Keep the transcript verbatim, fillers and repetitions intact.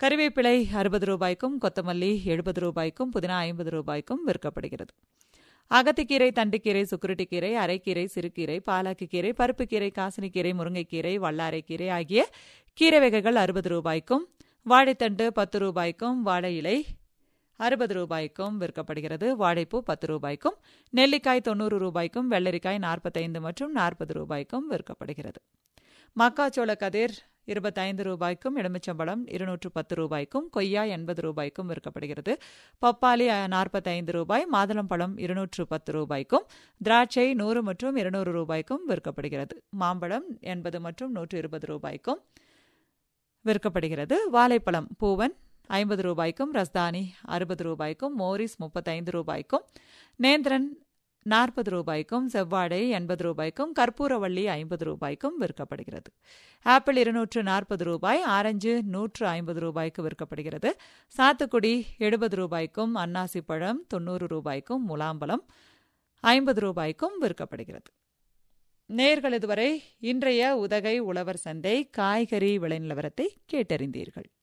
கறிவேப்பிலை அறுபது ரூபாய்க்கும், கொத்தமல்லி எழுபது ரூபாய்க்கும், புதினா ஐம்பது ரூபாய்க்கும் விற்கப்படுகிறது. அகத்திக்கீரை, தண்டுக்கீரை, சுக்குருட்டிக்கீரை, அரைக்கீரை, சிறுகீரை, பாலாக்குக்கீரை, பருப்புக்கீரை, காசினிக்கீரை, முருங்கைக்கீரை, வல்லாரைக்கீரை ஆகிய கீரை வகைகள் அறுபது ரூபாய்க்கும், வாழைத்தண்டு பத்து ரூபாய்க்கும், வாழை இலை அறுபது ரூபாய்க்கும் விற்கப்படுகிறது. வாழைப்பூ பத்து ரூபாய்க்கும், நெல்லிக்காய் தொண்ணூறு ரூபாய்க்கும், வெள்ளரிக்காய் நாற்பத்தைந்து மற்றும் நாற்பது ரூபாய்க்கும் விற்கப்படுகிறது. மக்காச்சோள கதிர் இருபத்தைந்து ரூபாய்க்கும், எலுமிச்சம்பழம் இருநூற்று பத்து ரூபாய்க்கும், கொய்யா எண்பது ரூபாய்க்கும் விற்கப்படுகிறது. பப்பாளி நாற்பத்தைந்து ரூபாய், மாதுளம்பழம் இருநூற்று பத்து ரூபாய்க்கும், திராட்சை நூறு மற்றும் இருநூறு ரூபாய்க்கும் விற்கப்படுகிறது. மாம்பழம் எண்பது மற்றும் நூற்று இருபது ரூபாய்க்கும் விற்கப்படுகிறது. வாழைப்பழம் பூவன் ஐம்பது ரூபாய்க்கும், ரஸ்தானி அறுபது ரூபாய்க்கும், மோரிஸ் முப்பத்தைந்து ரூபாய்க்கும், நேந்திரன் நாற்பது ரூபாய்க்கும், செவ்வாழை எண்பது ரூபாய்க்கும், கற்பூரவள்ளி ஐம்பது ரூபாய்க்கும் விற்கப்படுகிறது. ஆப்பிள் இருநூற்று நாற்பது ரூபாய், ஆரஞ்சு நூற்று ஐம்பது ரூபாய்க்கு விற்கப்படுகிறது. சாத்துக்குடி எழுபது ரூபாய்க்கும், அன்னாசி பழம் தொண்ணூறு ரூபாய்க்கும், முலாம்பழம் ஐம்பது ரூபாய்க்கும் விற்கப்படுகிறது. நேயர்கள் இதுவரை இன்றைய உதகை உழவர் சந்தை காய்கறி விலை நிலவரத்தை கேட்டறிந்தீர்கள்.